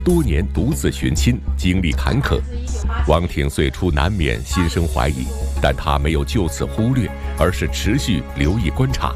多年独自寻亲，经历坎坷，王挺最初难免心生怀疑，但他没有就此忽略，而是持续留意观察。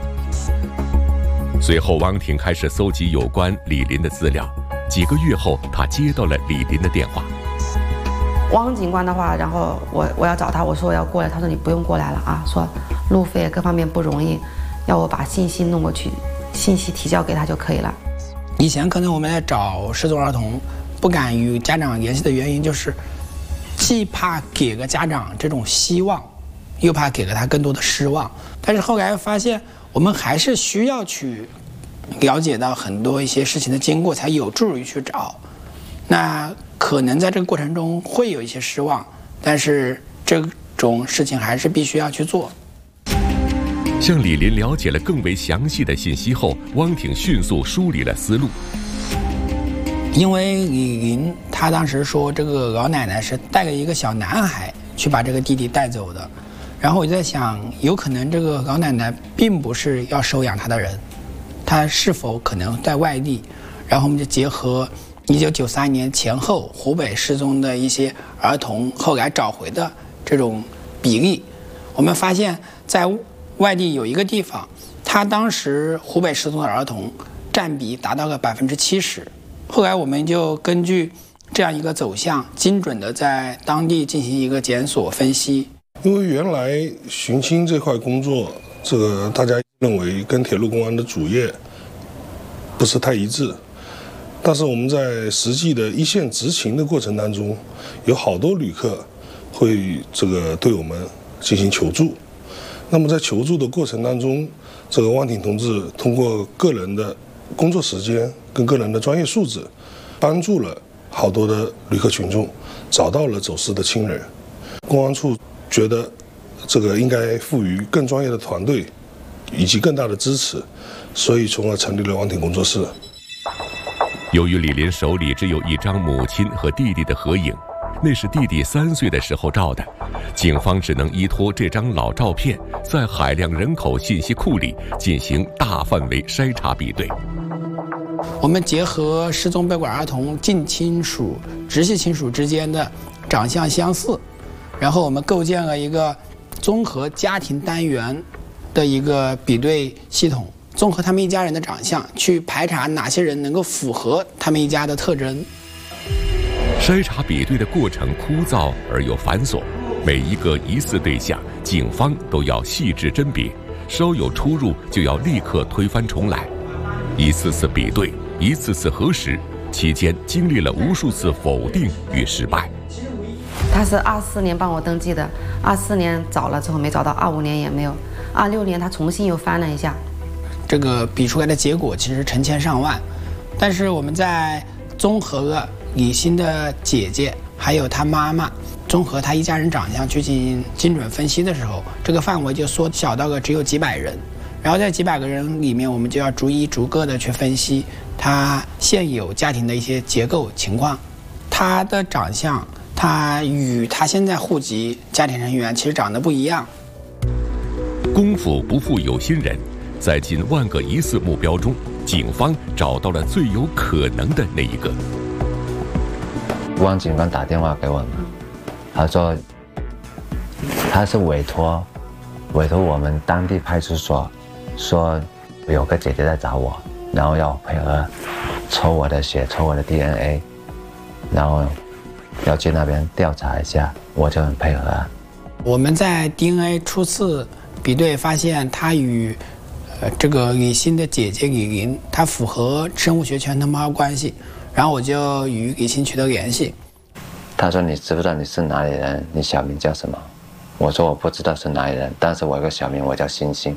随后，王挺开始搜集有关李林的资料。几个月后，他接到了李林的电话。 汪警官的话，然后我要找他，我说我要过来，他说你不用过来了啊，说路费各方面不容易，要我把信息弄过去，信息提交给他就可以了。 以前可能我们在找失踪儿童，不敢与家长联系的原因就是，既怕给个家长这种希望，又怕给了他更多的失望。但是后来发现，我们还是需要去了解到很多一些事情的经过，才有助于去找。那可能在这个过程中会有一些失望，但是这种事情还是必须要去做。 向李林了解了更为详细的信息后，汪挺迅速梳理了思路。 因为李林他当时说，这个老奶奶是带了一个小男孩去把这个弟弟带走的，然后我就在想，有可能这个老奶奶并不是要收养他的人，他是否可能在外地？然后我们就结合1993年前后湖北失踪的一些儿童后来找回的这种比例，我们发现在外地有一个地方，他当时湖北失踪的儿童占比达到了70%。后来我们就根据这样一个走向，精准的在当地进行一个检索分析。 因为原来寻亲这块工作，这个大家认为跟铁路公安的主业不是太一致，但是我们在实际的一线执勤的过程当中，有好多旅客会对我们进行求助。那么在求助的过程当中，汪挺同志通过个人的工作时间跟个人的专业素质，帮助了好多的旅客群众找到了走失的亲人。公安处觉得应该赋予更专业的团队以及更大的支持，所以从而成立了汪挺工作室。 由于李林手里只有一张母亲和弟弟的合影，那是弟弟3岁的时候照的，警方只能依托这张老照片，在海量人口信息库里进行大范围筛查比对。 我们结合失踪被拐儿童近亲属、直系亲属之间的长相相似，然后我们构建了一个综合家庭单元的一个比对系统，综合他们一家人的长相，去排查哪些人能够符合他们一家的特征。 筛查比对的过程枯燥而又繁琐，每一个疑似对象，警方都要细致甄别，稍有出入就要立刻推翻重来，一次次比对，一次次核实，期间经历了无数次否定与失败。 他是24年帮我登记的，24年找了之后没找到，25年也没有，26年他重新又翻了一下， 这个比出来的结果其实成千上万，但是我们在综合了李欣的姐姐还有她妈妈，综合她一家人长相去进行精准分析的时候，这个范围就缩小到了只有几百人。然后在几百个人里面，我们就要逐一逐个的去分析他现有家庭的一些结构情况，他的长相，他与他现在户籍家庭成员其实长得不一样。 功夫不负有心人，在近万个疑似目标中，警方找到了最有可能的那一个。 汪警官打电话给我们，他说他是委托我们当地派出所，说有个姐姐在找我，然后要我配合抽我的血，抽我的 DNA， 然后要去那边调查一下，我就很配合。 我们在 DNA 初次比对发现，他与这个李欣的姐姐李林，她符合生物学全能猫关系，然后我就与李欣取得联系。 他说：“你知不知道你是哪里人？你小名叫什么？”我说：“我不知道是哪里人，但是我有个小名，我叫星星。”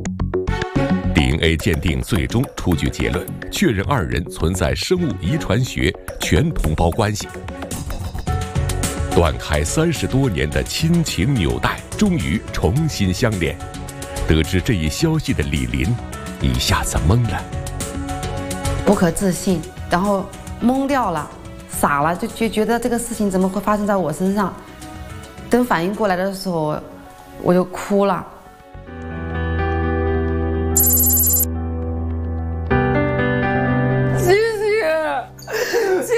DNA 鉴定最终出具结论，确认2人存在生物遗传学全同胞关系。断开30多年的亲情纽带，终于重新相连。得知这一消息的李林一下子懵了， 不可置信，然后懵掉了，傻了，就觉得这个事情怎么会发生在我身上。等反应过来的时候，我就哭了。